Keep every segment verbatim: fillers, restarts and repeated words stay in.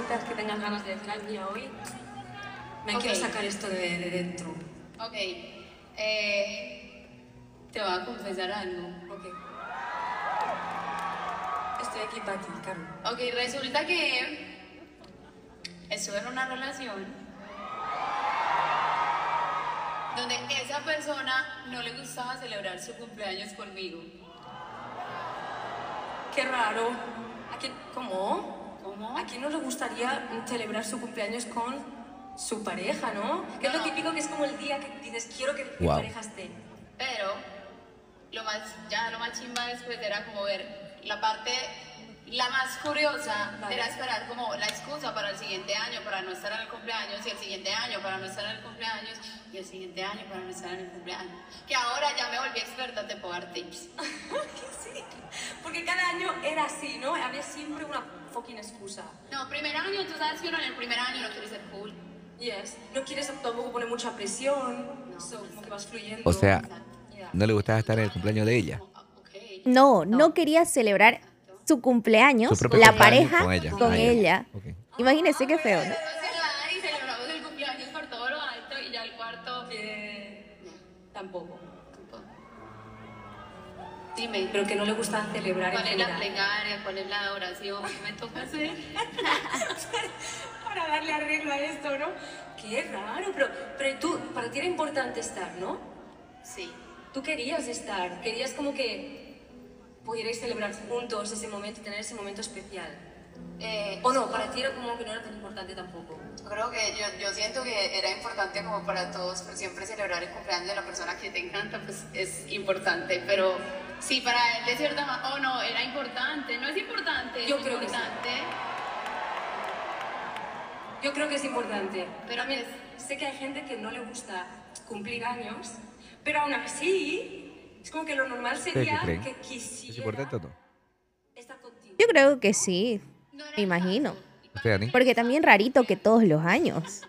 cositas que tengas ganas de decir, mira, hoy me okay. quiero sacar esto de, de dentro. Ok, eh, te voy a confesar algo. Ok. Estoy aquí para ti, Carol. Ok, resulta que estuve en una relación donde esa persona no le gustaba celebrar su cumpleaños conmigo. Qué raro. ¿A quién, ¿Cómo? ¿Cómo? ¿A quién no le gustaría celebrar su cumpleaños con su pareja, no? Que no. Es lo típico que es como el día que dices, quiero que mi wow. pareja esté. Pero, lo más, ya lo más chimba después era como ver la parte, la más curiosa, vale. Era esperar como la excusa para el siguiente año, para no estar en el cumpleaños, y el siguiente año para no estar en el cumpleaños, y el siguiente año para no estar en el cumpleaños. Que ahora ya me volví experta, te puedo dar tips. Sí, porque cada año era así, ¿no? Había siempre una fucking excusa. No, primer año, tú sabes que uno en el primer año no quiere ser cool. Yes. No quieres tampoco poner mucha presión, no, so, como que vas fluyendo. O sea, ¿no le gustaba estar en el cumpleaños de ella? No, no, no quería celebrar su cumpleaños, su la cumpleaños pareja con ella. Con ah, ella. Okay. Imagínese qué feo, ¿no? Y celebramos el cumpleaños por todo lo alto y ya el cuarto... Eh, no, tampoco. Dime. Pero que no le gusta celebrar. ¿Cuál es la plegaria? ¿Cuál es la oración que me toca hacer? Para darle arreglo a esto, ¿no? Qué raro, pero, pero tú, para ti era importante estar, ¿no? Sí. Tú querías estar, querías como que pudierais celebrar juntos ese momento, tener ese momento especial. Eh, ¿O no? Para ti era como que no era tan importante tampoco. Creo que yo, yo siento que era importante como para todos, pero siempre celebrar el cumpleaños de la persona que te encanta, pues es importante, pero sí, para él de cierta manera, oh no, era importante, no es importante, yo es creo importante. Que sí. Yo creo que es importante. Pero también sé que hay gente que no le gusta cumplir años, pero aún así, es como que lo normal sería que quisiera... ¿Es importante o no? Estar contigo. Yo creo que sí, me imagino. ¿Usted, Ani? Porque también rarito que todos los años.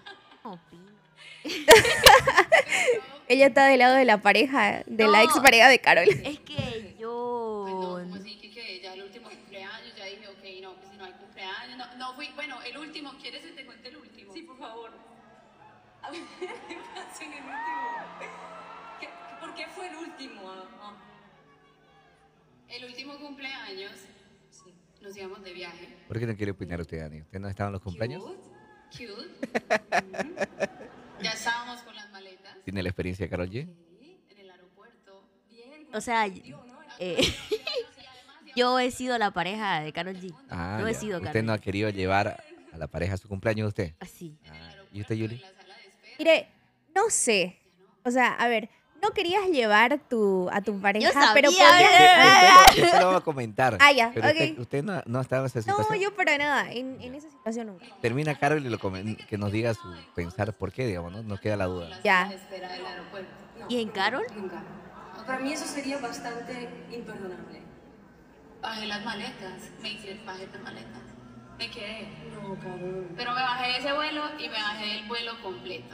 Ella está del lado de la pareja, de no, la ex pareja de Carol. Es que yo... Pues no, como así que, que ya el último cumpleaños, ya dije, ok, no, pues si no hay cumpleaños, no, no fui, bueno, el último, ¿quieres que te cuente el último? Sí, por favor. A ver, ¿qué pasó en el último? ¿Qué, ¿Por qué fue el último? Oh. El último cumpleaños, sí, nos íbamos de viaje. ¿Por qué no quiere opinar usted, Ani? ¿Usted no estaba en los cumpleaños? Cute, cute. Mm-hmm. Ya estábamos con las maletas. ¿Tiene la experiencia de Karol G? Sí, en el aeropuerto. Bien. O sea, eh, yo he sido la pareja de Karol G. Ah, yo he ya. sido ¿Usted Karol no ha querido llevar a la pareja a su cumpleaños usted? Así. Ah, ¿y usted, Yuli? Mire, no sé. O sea, a ver, no querías llevar tu, a tu pareja, yo sabía, pero podías... Usted, usted lo va a comentar. Ah, ya, pero okay. usted, usted no, no estaba en esa situación. No, yo para nada, en, en esa situación nunca. Termina Carol y lo comen, que nos diga su pensar por qué, digamos, ¿no? Nos queda la duda. Ya. No, ¿Y en Carol? Nunca. Para mí eso sería bastante imperdonable. Bajé las maletas, me hicieron bajé las maletas. Me quedé. No, Carol. Pero me bajé de ese vuelo y me bajé del vuelo completo.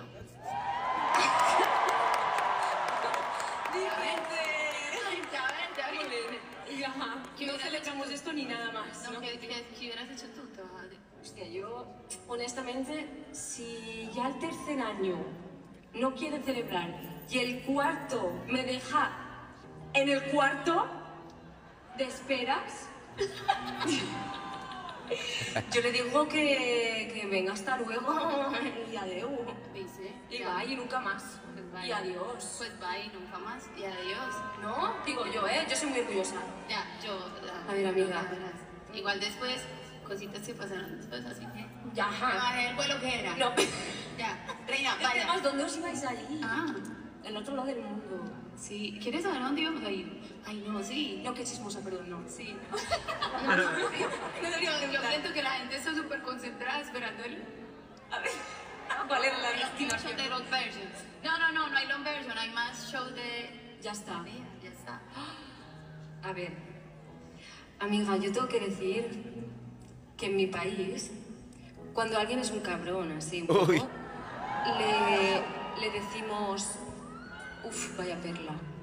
Y ajá, que no celebramos esto ni nada más. No, ¿qué, qué, qué hubieras hecho tú? Te vas a... Hostia, yo, honestamente, si ya el tercer año no quiere celebrar y el cuarto me deja en el cuarto de esperas, yo le digo que, que venga hasta luego y adiós. ¿Dice? Y va y nunca más. Pues y adiós. Pues va y nunca más y adiós. No, digo yo, ¿eh? Yo soy muy orgullosa. Ya, yo... A ver, amiga. Igual después, cositas que pasaron después, así que... Ya, ajá. Me bajé el vuelo que era. No. Ya, reina, vaya. Además, ¿dónde os ibais a ir? Ah. El otro lado del mundo. Sí. ¿Quieres saber a dónde íbamos a ir? Ay, no, sí. No, qué chismosa, perdón, no. Sí. No, no, no, yo, yo siento que la gente está súper concentrada esperando el... A ver, ¿cuál era la destinación? de long versions. No, no, no, no hay long version, hay más show de... Ya está. Ya está. A ver, amiga, yo tengo que decir que en mi país, cuando alguien es un cabrón, así un poco, le, le decimos, uff, vaya perla.